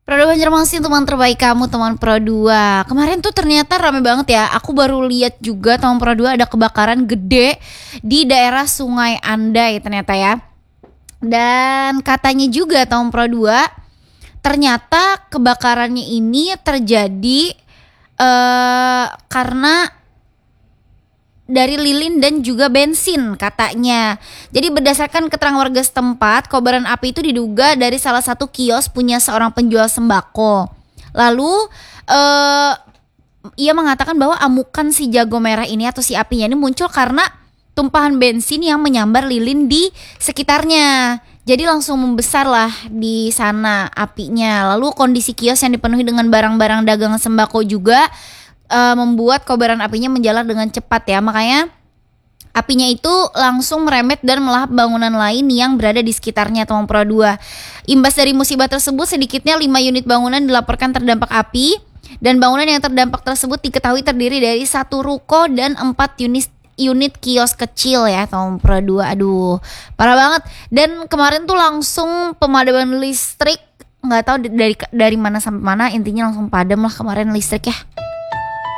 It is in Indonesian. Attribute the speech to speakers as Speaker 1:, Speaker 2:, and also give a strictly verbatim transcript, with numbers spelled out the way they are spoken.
Speaker 1: Pro dua Banjarmasin, teman terbaik kamu, teman Pro dua. Kemarin tuh ternyata rame banget ya. Aku baru lihat juga teman Pro dua ada kebakaran gede di daerah Sungai Andai ternyata ya. Dan katanya juga teman Pro dua, ternyata kebakarannya ini terjadi uh, karena dari lilin dan juga bensin katanya. Jadi berdasarkan keterangan warga setempat, kobaran api itu diduga dari salah satu kios punya seorang penjual sembako. Lalu uh, ia mengatakan bahwa amukan si jago merah ini atau si apinya ini muncul karena tumpahan bensin yang menyambar lilin di sekitarnya. Jadi langsung membesar lah di sana apinya. Lalu kondisi kios yang dipenuhi dengan barang-barang dagangan sembako juga Uh, membuat kobaran apinya menjalar dengan cepat ya. Makanya apinya itu langsung merembet dan melahap bangunan lain yang berada di sekitarnya teman Pro dua. Imbas dari musibah tersebut sedikitnya lima unit bangunan dilaporkan terdampak api. Dan bangunan yang terdampak tersebut diketahui terdiri dari satu ruko dan empat unit unit kios kecil ya teman Pro dua. Aduh, parah banget. Dan kemarin tuh langsung pemadaman listrik, nggak tahu dari dari mana sampai mana, intinya langsung padam lah kemarin listrik ya.